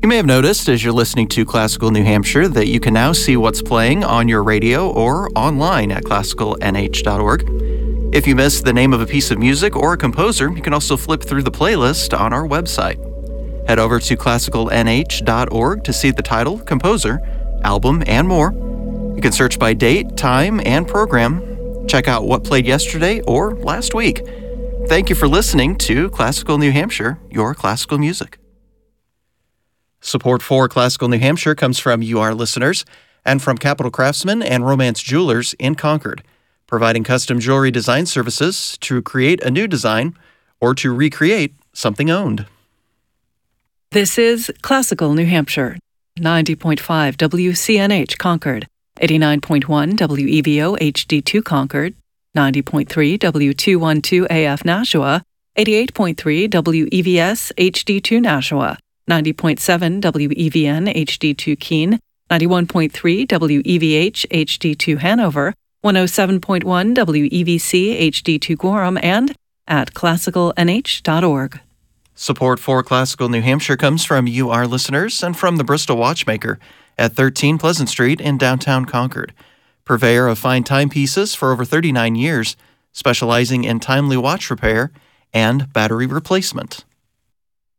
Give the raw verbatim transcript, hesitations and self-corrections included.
You may have noticed as you're listening to Classical New Hampshire that you can now see what's playing on your radio or online at classical n h dot org. If you missed the name of a piece of music or a composer, you can also flip through the playlist on our website. Head over to classical n h dot org to see the title, composer, album, and more. You can search by date, time, and program. Check out what played yesterday or last week. Thank you for listening to Classical New Hampshire, your classical music. Support for Classical New Hampshire comes from you, our listeners, and from Capital Craftsman and Romance Jewelers in Concord, providing custom jewelry design services to create a new design or to recreate something owned. This is Classical New Hampshire, ninety point five W C N H Concord, eighty-nine point one W E V O H D two Concord, ninety point three W two twelve A F Nashua, eighty-eight point three W E V S H D two Nashua, ninety point seven W E V N H D two Keene, ninety-one point three W E V H H D two Hanover, one oh seven point one W E V C H D two Gorham, and at classical n h dot org. Support for Classical New Hampshire comes from you, our listeners, and from the Bristol Watchmaker at thirteen Pleasant Street in downtown Concord. Purveyor of fine timepieces for over thirty-nine years, specializing in timely watch repair and battery replacement.